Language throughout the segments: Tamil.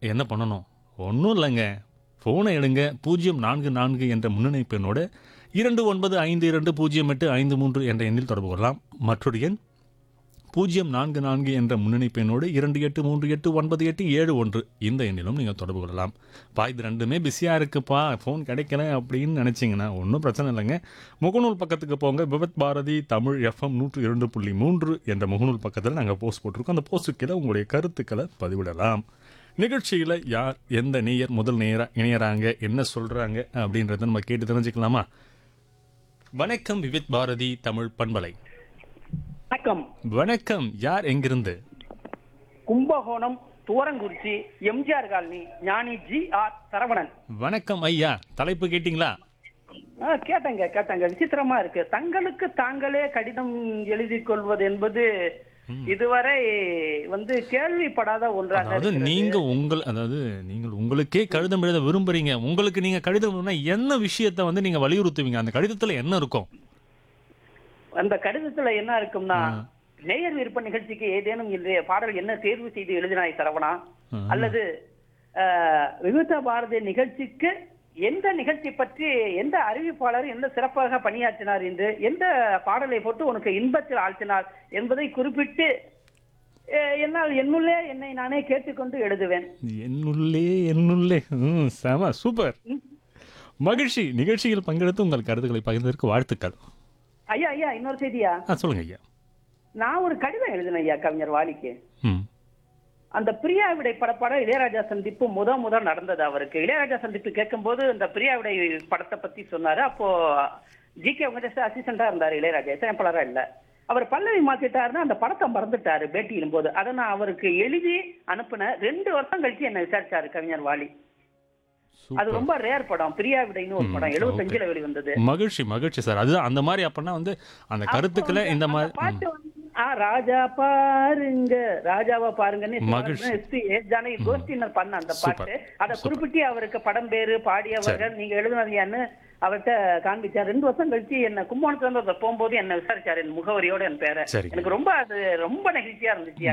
என்ன பண்ணணும்? ஒன்றும் இல்லைங்க. ஃபோனை எடுங்க 044 என்ற முன்னணைப்பு எண்ணோட 29520853 என்ற எண்ணில் தொடர்பு கொள்ளலாம். மற்றொரு எண் 044 என்ற முன்னணிப்பு எண்ணோடு 28389871 இந்த எண்ணிலும் நீங்கள் தொடர்பு கொள்ளலாம். இது ரெண்டுமே பிஸியாக இருக்குப்பா, ஃபோன் கிடைக்கல அப்படின்னு நினச்சிங்கன்னா ஒன்றும் பிரச்சனை இல்லைங்க. முகநூல் பக்கத்துக்கு போங்க. விவத் பாரதி தமிழ் FM 102.3 என்ற முகநூல் பக்கத்தில் நாங்கள் போஸ்ட் போட்டிருக்கோம். அந்த போஸ்ட்டுக்கு கீழே உங்களுடைய கருத்துக்களை பதிவிடலாம். நிகழ்ச்சியில் யார் எந்த நேயர் முதல் நேராக இணையறாங்க, என்ன சொல்கிறாங்க அப்படின்றத நம்ம கேட்டு தெரிஞ்சுக்கலாமா? வணக்கம் விவித் பாரதி தமிழ் பண்பலை. வணக்கம். வணக்கம். யார் எங்கிருந்து? கும்பகோணம் தூரங்குறிச்சி எம்ஜிஆர் காலனி ஞானி GR சரவணன். வணக்கம் ஐயா. தலைப்பு கேட்டிங்களா? கேட்டங்க. விசித்திரமா இருக்கு. தங்களுக்கு தாங்களே கடிதம் எழுதிக் கொள்வது என்பது இதுவரை கேள்விப்படாத ஒன்றாக. அதாவது நீங்கள் உங்களுக்கே கடிதம் எழுத விரும்புறீங்க. உங்களுக்கு நீங்க கடிதம் எழுதினா என்ன விஷயத்தை நீங்க வலியுறுத்துவீங்க? அந்த கடிதத்துல என்ன இருக்கும்? அந்த கடிதத்துல என்ன இருக்கும்னா, நேயர் விருப்ப நிகழ்ச்சிக்கு ஏதேனும் இன்றைய பாடல் என்ன தேர்வு செய்து எழுதினாய் சரவணா, அல்லது விவித பாரதி நிகழ்ச்சிக்கு எந்த நிகழ்ச்சி பற்றி எந்த அறிவிப்பாளர் எந்த சிறப்பாக பணியாற்றினார் என்று எந்த பாடலை போட்டு உனக்கு இன்பத்தில் ஆழ்த்தினார் என்பதை குறிப்பிட்டு என்னால் என்னுள்ளே என்னை நானே கேட்டுக்கொண்டு எழுதுவேன். என்னுள்ளே செம சூப்பர். மகிழ்ச்சி. நிகழ்ச்சியில் பங்கெடுத்து உங்கள் கருத்துக்களை பகிர்ந்ததற்கு வாழ்த்துக்கள். ஐயா இன்னொரு செய்தியா? சொல்லுங்க ஐயா. நான் ஒரு கடிதம் எழுதினேன் ஐயா கவிஞர் வாலிக்கு. அந்த பிரியா விடை படப்பாட இளையராஜா சந்திப்பு முதல் நடந்தது. அவருக்கு இளையராஜா சந்திப்பு கேட்கும் போது இந்த பிரியா விடை படத்தை பத்தி சொன்னாரு. அப்போ GK வெங்கடேஷ் அசிஸ்டண்டா இருந்தாரு, இளையராஜா இசையமைப்பாளரா இல்ல. அவர் பல்லவி மாத்திட்டாருன்னா அந்த படத்தை மறந்துட்டாரு பேட்டியிலும் போது. அதை நான் அவருக்கு எழுதி அனுப்புன 2 வருஷம் கழிச்சு என்ன விசாரிச்சாரு கவிஞர் வாலி. அது ரொம்ப ரேர் படம், பிரியா விடைன்னு ஒரு படம் 75ல வெளிவந்தது. மகிழ்ச்சி சார். அதுதான் அந்த மாதிரி. அப்படின்னா அந்த கருத்துக்களை இந்த மாதிரி பாட்டு ராஜா பாருங்க ராஜாவா பாருங்கன்னு கோஷ்டினர் பண்ண அந்த பாட்டு. அதை குறிப்பிட்டு அவருக்கு படம் பேரு பாடியவர்கள் நீங்க எழுதுனதையான்னு அவர்கிட்ட காண்பிச்சார். 2 வருஷம் கழிச்சு என்ன கும்பகோணத்துல இருந்து போகும்போது என்ன விசாரிச்சாரு, என் முகவரியோட என் பேரை. எனக்கு ரொம்ப நெகிழ்ச்சியா இருந்துச்சு.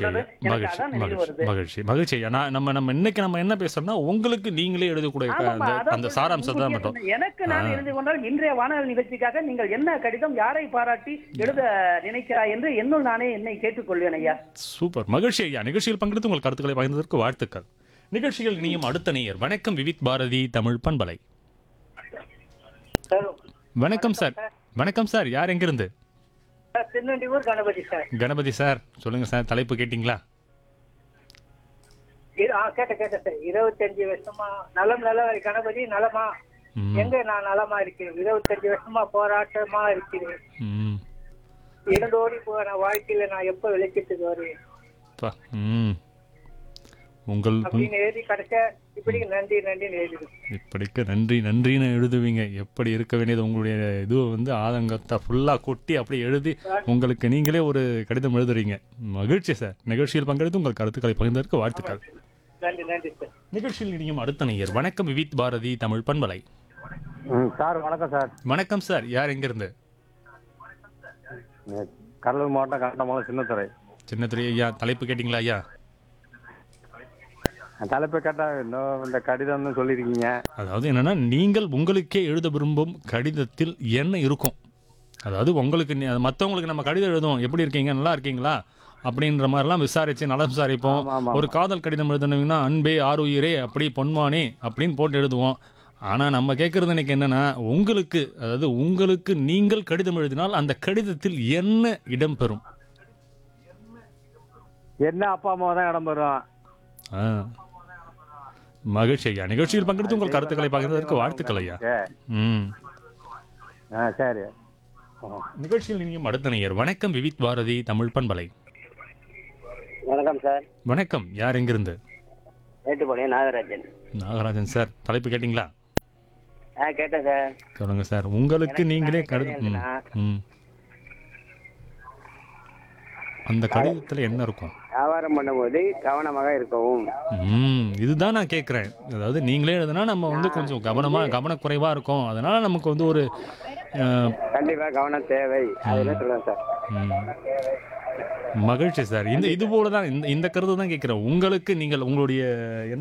மகிழ்ச்சி. நம்ம இன்னைக்கு நம்ம என்ன பேசுறோம்னா, உங்களுக்கு நீங்களே எழுதக்கூடிய அந்த சாராம்சம் தான் மட்டும். எனக்கு நான் எழுதி கொண்டால் இன்றைய வானொலி நிகழ்ச்சிக்காக நீங்கள் என்ன கடிதம் யாரை பாராட்டி எழுத நினைக்கிறாய் என்று என்னுள் நானே என்னை கேட்டுக்கொள்வேன் ஐயா. சூப்பர். மகிழ்ச்சி ஐயா. நிகழ்ச்சியில் பங்கெடுத்து உங்கள் கருத்துக்களை பகிர்ந்ததற்கு வாழ்த்துக்கள். நிகழ்ச்சியில் இனியும் அடுத்த நேயர். வணக்கம் விவித் பாரதி தமிழ் பண்பலை. வணக்கம் சார். வணக்கம் சார். யார் எங்கிருந்து? திருநெல்வேலூர் கணபதி சார். கணபதி சார், சொல்லுங்க சார். தலைப்பு கேட்டீங்களா? கேட்ட சார். 25 வருஷமா நலம் கணபதி நலமா? எங்க நான் நலமா இருக்கேன். 25 வருஷமா போராட்டமா இருக்கிறேன். இரண்டோடி போன வாழ்க்கையில நான் எப்ப வெளிச்சத்துக்கு வருவேன் அப்படின்னு எழுதி கிடைச்ச இப்படிக்கு நன்றின்னு எழுதுவீங்க. எப்படி இருக்க வேண்டியது உங்களுடைய இது ஆதங்கத்தை ஃபுல்லா கொட்டி அப்படியே எழுதி உங்களுக்கு நீங்களே ஒரு கடிதம் எழுதுறீங்க. மகிழ்ச்சி சார். நிகழ்ச்சியில் பங்கெடுத்து உங்கள் கருத்துக்களை பகிர்ந்ததற்கு வாழ்த்துக்கள். நன்றி சார். நிகழ்ச்சியில் இனியும் அடுத்த நேயர். வணக்கம் விவித் பாரதி தமிழ் பண்பலை. சார் வணக்கம் சார். வணக்கம் சார். யார் எங்கிருந்து? கடலூர் மாவட்டம் கண்டமங்கலம் சின்னத்துறை ஐயா. தலைப்பு கேட்டீங்களா ஐயா? தலைப்பு கேட்டா இன்னும் இந்த கடிதம்னு சொல்லியிருக்கீங்க. அதாவது என்னன்னா, நீங்கள் உங்களுக்கே எழுத விரும்பும் கடிதத்தில் என்ன இருக்கும்? அதாவது உங்களுக்கு மற்றவங்களுக்கு நம்ம கடிதம் எழுதுவோம், எப்படி இருக்கீங்க, நல்லா இருக்கீங்களா அப்படின்ற மாதிரிலாம் விசாரிச்சு நலம் விசாரிப்போம். ஒரு காதல் கடிதம் எழுதணும்னா அன்பே ஆருயிரே அப்படி பொன்மானே அப்படின்னு போட்டு எழுதுவோம். ஆனால் நம்ம கேட்கறது எனக்கு என்னன்னா, உங்களுக்கு நீங்கள் கடிதம் எழுதினால் அந்த கடிதத்தில் என்ன இடம்பெறும்? என்ன அப்பா அம்மா தான் இடம்பெறும். மகிழ்ச்சி ஐயா. நிகழ்ச்சியில் பங்கெடுத்து உங்கள் கருத்துக்களை பகிர்ந்ததற்கு வாழ்த்துக்கள் ஐயா. சரி. நிகழ்ச்சியில் நீங்க அடுத்த நேயர். வணக்கம் விவித் பாரதி தமிழ் பண்பலை. வணக்கம் சார். வணக்கம். யார் எங்கிருந்து? நாகராஜன் சார். தலைப்பு கேட்டீங்களா? கேட்டேன் சார். சொல்லுங்க சார். உங்களுக்கு நீங்களே கடிதம் அந்த கடிதத்துல என்ன இருக்கும்? வியாபாரம் பண்ணும்போது கவனமாக இருக்கவும். இதுதான் நான் கேட்கிறேன். அதாவது நீங்களே எழுதுனா நம்ம கொஞ்சம் கவனக்குறைவா இருக்கும். அதனால நமக்கு ஒரு கண்டிப்பா கவனம் தேவை. சொல்லுங்க சார். மகிழ்ச்சி சார். இது போலதான் இந்த கருத்து தான் கேட்கிறேன். உங்களுக்கு நீங்கள் உங்களுடைய